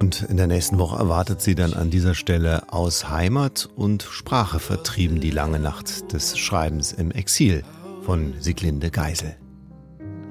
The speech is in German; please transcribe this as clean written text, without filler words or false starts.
Und in der nächsten Woche erwartet sie dann an dieser Stelle Aus Heimat und Sprache vertrieben, die lange Nacht des Schreibens im Exil von Sieglinde Geisel.